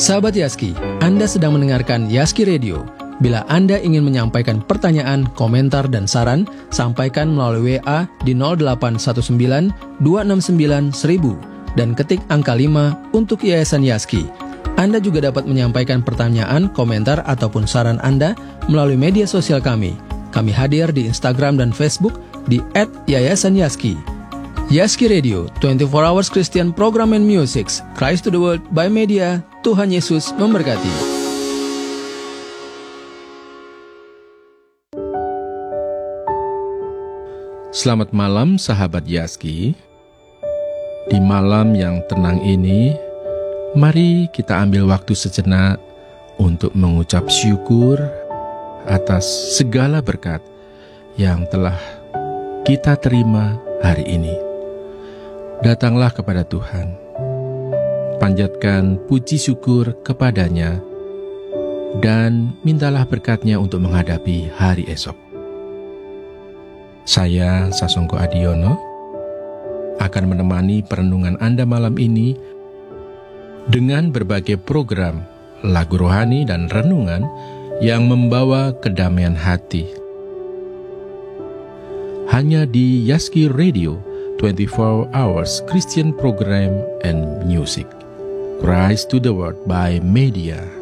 Sahabat Yaski, Anda sedang mendengarkan Yaski Radio. Bila Anda ingin menyampaikan pertanyaan, komentar, dan saran, sampaikan melalui WA di 0819 269 1000 dan ketik angka 5 untuk Yayasan Yaski. Anda juga dapat menyampaikan pertanyaan, komentar, ataupun saran Anda melalui media sosial kami. Kami hadir di Instagram dan Facebook di @yayasanyaski. Yaski Radio, 24 Hours Christian Program and Music, Christ to the World by Media. Tuhan Yesus memberkati. Selamat malam sahabat Yaski. Di malam yang tenang ini, mari kita ambil waktu sejenak untuk mengucap syukur atas segala berkat yang telah kita terima hari ini. Datanglah kepada Tuhan, panjatkan puji syukur kepadanya, dan mintalah berkat-Nya untuk menghadapi hari esok. Saya, Sasongko Adiono, akan menemani perenungan Anda malam ini dengan berbagai program, lagu rohani dan renungan yang membawa kedamaian hati. Hanya di Yaski Radio, 24 Hours Christian Program and Music, Christ to the World by Media.